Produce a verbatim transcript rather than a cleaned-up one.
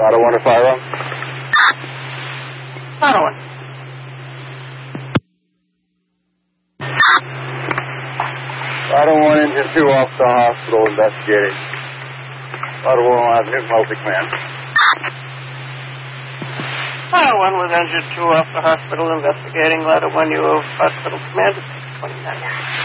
Lotto one to fire on. Lotto one. Lotto one, engine two off the hospital investigating. Lotto one Avenue, multi-command. Lotto one with engine two off the hospital investigating. Lotto one, you have hospital command at six twenty-nine.